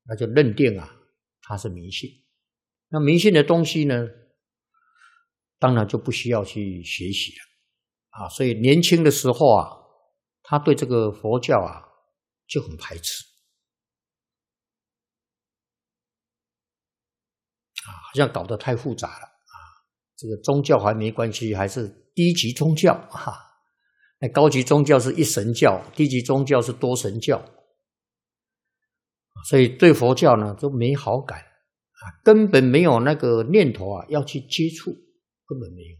那就认定啊它是迷信。那迷信的东西呢，当然就不需要去学习了所以年轻的时候啊，他对这个佛教啊就很排斥好像搞得太复杂了这个宗教还没关系，还是低级宗教那高级宗教是一神教，低级宗教是多神教，所以对佛教呢都没好感根本没有那个念头要去接触，根本没有。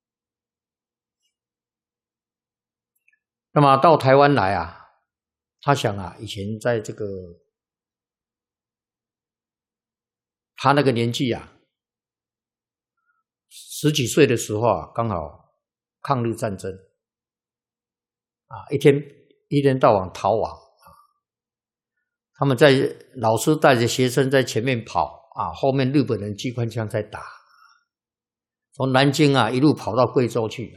那么到台湾来他想以前在这个他那个年纪十几岁的时候刚好抗日战争一天到晚逃亡他们老师带着学生在前面跑后面日本人机关枪在打，从南京一路跑到贵州去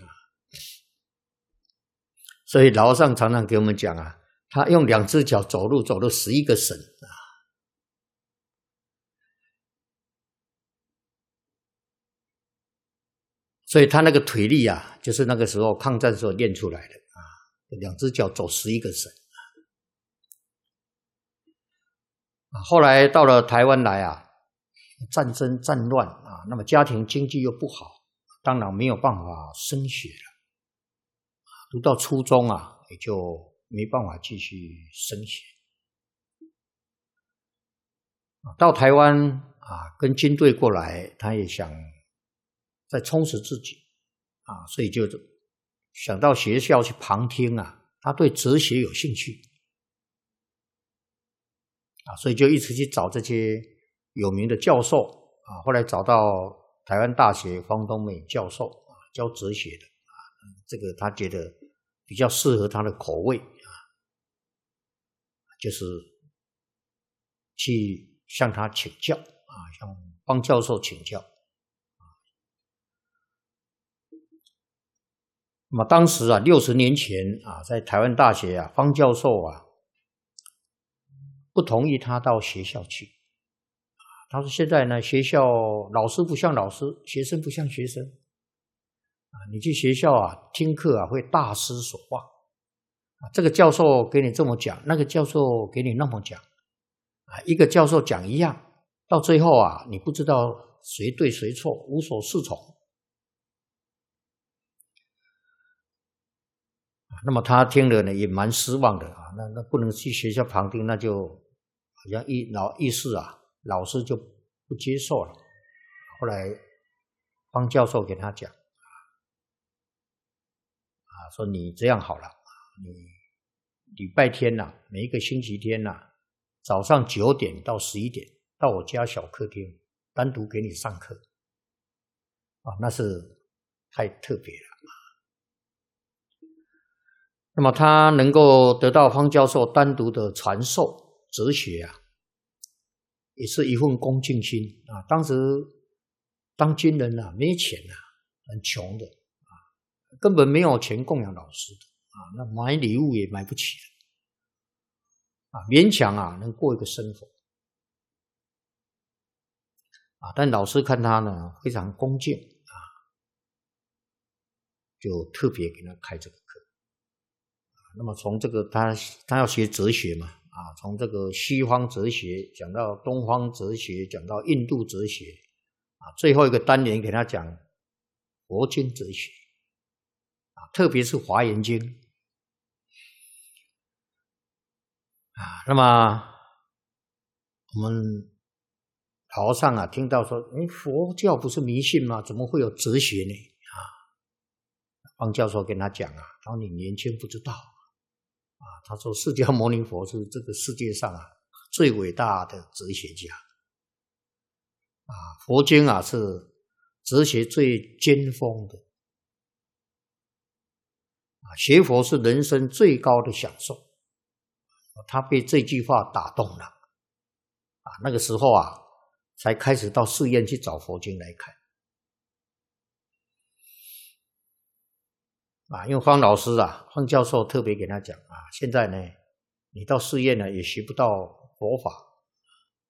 所以老和尚常常给我们讲他用2只脚走路走了11个省所以他那个腿力就是那个时候抗战时候练出来的2只脚走11个省后来到了台湾来战争战乱那么家庭经济又不好，当然没有办法升学了读到初中也就没办法继续升学到台湾跟军队过来，他也想再充实自己所以就想到学校去旁听他对哲学有兴趣所以就一直去找这些有名的教授后来找到台湾大学方东美教授教哲学的这个他觉得比较适合他的口味就是去向他请教向方教授请教那么当时60年前在台湾大学方教授不同意他到学校去他说现在呢学校老师不像老师，学生不像学生你去学校听课会大失所望这个教授给你这么讲，那个教授给你那么讲一个教授讲一样，到最后你不知道谁对谁错，无所适从那么他听了呢也蛮失望的那不能去学校旁听，那就好像意思老师就不接受了。后来方教授给他讲说你这样好了，你礼拜天每一个星期天早上9点到11点到我家小客厅单独给你上课那是太特别了。那么他能够得到方教授单独的传授哲学也是一份恭敬心当时当军人没钱很穷的根本没有钱供养老师的那买礼物也买不起的勉强能过一个生活但老师看他呢非常恭敬就特别给他开这个课那么从这个他要学哲学嘛从这个西方哲学讲到东方哲学，讲到印度哲学最后一个单元给他讲佛经哲学特别是华严经那么我们老和尚听到说佛教不是迷信吗？怎么会有哲学呢方教授跟他讲他说你年轻不知道他说释迦牟尼佛是这个世界上最伟大的哲学家佛经是哲学最尖峰的学佛是人生最高的享受他被这句话打动了那个时候才开始到寺院去找佛经来看因为方老师方教授特别给他讲现在呢你到寺院呢也学不到佛法